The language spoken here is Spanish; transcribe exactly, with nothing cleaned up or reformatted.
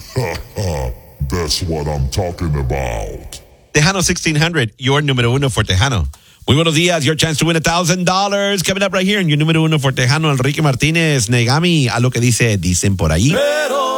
That's what I'm talking about. Tejano sixteen hundred, your número uno for Tejano. Muy buenos días, your chance to win one thousand dollars. Coming up right here, and your número uno for Tejano, Enrique Martínez, Negami, a lo que dice, dicen por ahí. Pero